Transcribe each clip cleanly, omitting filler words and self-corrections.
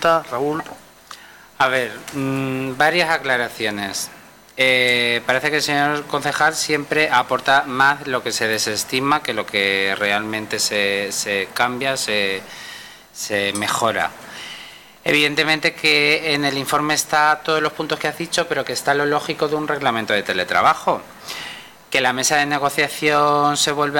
pregunta, Raúl. A ver, varias aclaraciones. Parece que el señor concejal siempre aporta más lo que se desestima que lo que realmente se cambia, se mejora. Evidentemente que en el informe está todos los puntos que has dicho, pero que está lo lógico de un reglamento de teletrabajo. Que la mesa de negociación se vuelve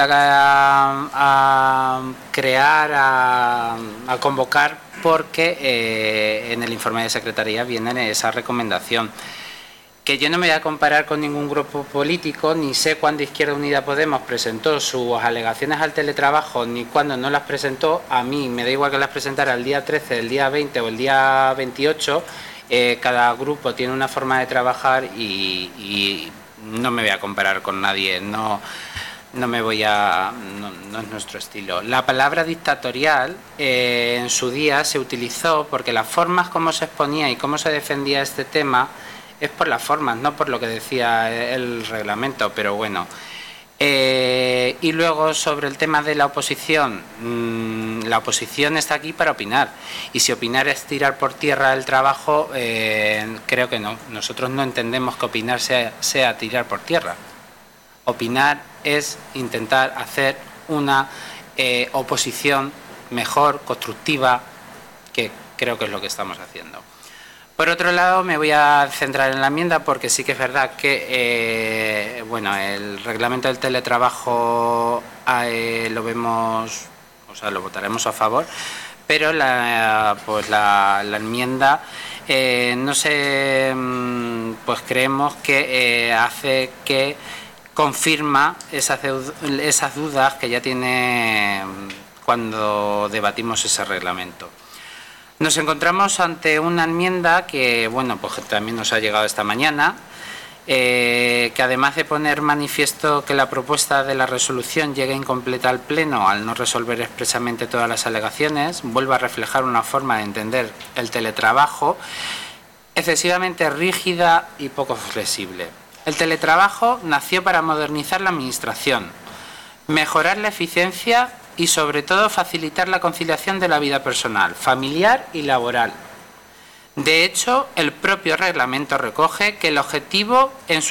a crear, a convocar, porque en el informe de secretaría viene esa recomendación. Que yo no me voy a comparar con ningún grupo político, ni sé cuándo Izquierda Unida Podemos presentó sus alegaciones al teletrabajo, ni cuándo no las presentó. A mí me da igual que las presentara el día 13, el día 20 o el día 28. Cada grupo tiene una forma de trabajar y no me voy a comparar con nadie, no es nuestro estilo. La palabra dictatorial en su día se utilizó porque las formas como se exponía y cómo se defendía este tema es por las formas, no por lo que decía el reglamento, pero bueno. Y luego sobre el tema de la oposición está aquí para opinar, y si opinar es tirar por tierra el trabajo, creo que no. Nosotros no entendemos que opinar sea tirar por tierra. Opinar es intentar hacer una oposición mejor, constructiva, que creo que es lo que estamos haciendo. Por otro lado, me voy a centrar en la enmienda porque sí que es verdad que el reglamento del teletrabajo lo vemos, o sea, lo votaremos a favor, pero la enmienda no sé, pues creemos que hace que confirma esas dudas que ya tiene cuando debatimos ese reglamento. Nos encontramos ante una enmienda que, pues también nos ha llegado esta mañana, que además de poner manifiesto que la propuesta de la resolución llega incompleta al Pleno al no resolver expresamente todas las alegaciones, vuelve a reflejar una forma de entender el teletrabajo excesivamente rígida y poco flexible. El teletrabajo nació para modernizar la administración, mejorar la eficiencia y sobre todo facilitar la conciliación de la vida personal, familiar y laboral. De hecho, el propio reglamento recoge que el objetivo es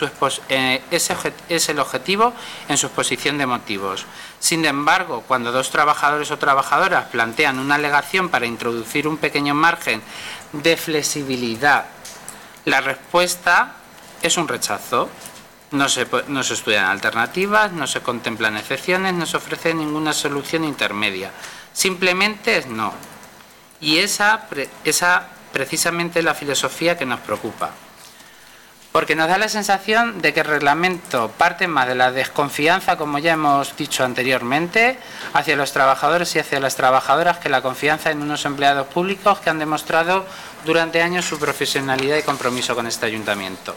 el objetivo en su exposición de motivos. Sin embargo, cuando dos trabajadores o trabajadoras plantean una alegación para introducir un pequeño margen de flexibilidad, la respuesta es un rechazo. No se estudian alternativas, no se contemplan excepciones, no se ofrece ninguna solución intermedia. Simplemente es no. Y esa precisamente es la filosofía que nos preocupa. Porque nos da la sensación de que el reglamento parte más de la desconfianza, como ya hemos dicho anteriormente, hacia los trabajadores y hacia las trabajadoras, que la confianza en unos empleados públicos que han demostrado durante años su profesionalidad y compromiso con este ayuntamiento.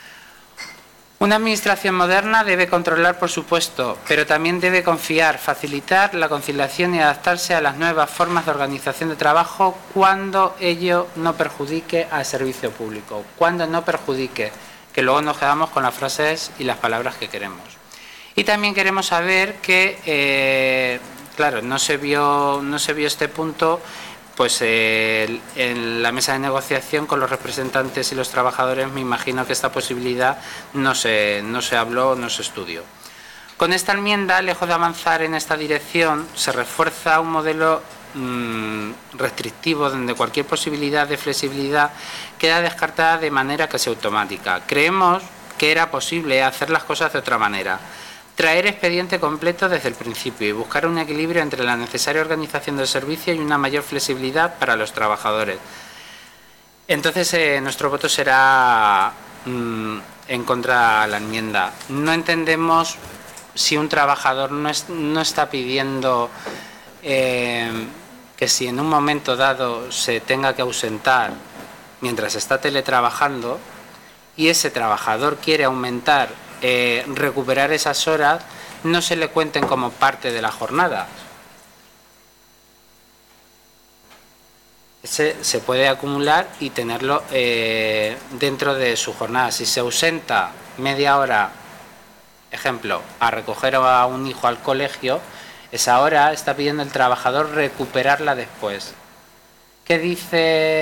Una administración moderna debe controlar, por supuesto, pero también debe confiar, facilitar la conciliación y adaptarse a las nuevas formas de organización de trabajo cuando ello no perjudique al servicio público, cuando no perjudique, que luego nos quedamos con las frases y las palabras que queremos. Y también queremos saber que, claro, no se vio este punto pues en la mesa de negociación con los representantes y los trabajadores. Me imagino que esta posibilidad no se habló, no se estudió. Con esta enmienda, lejos de avanzar en esta dirección, se refuerza un modelo restrictivo donde cualquier posibilidad de flexibilidad queda descartada de manera casi automática. Creemos que era posible hacer las cosas de otra manera. Traer expediente completo desde el principio y buscar un equilibrio entre la necesaria organización del servicio y una mayor flexibilidad para los trabajadores. Entonces, nuestro voto será en contra de la enmienda. No entendemos si un trabajador no está pidiendo que si en un momento dado se tenga que ausentar mientras está teletrabajando y ese trabajador quiere aumentar, recuperar esas horas, no se le cuenten como parte de la jornada. Se puede acumular y tenerlo dentro de su jornada. Si se ausenta media hora, ejemplo, a recoger a un hijo al colegio, esa hora está pidiendo el trabajador recuperarla después. ¿Qué dice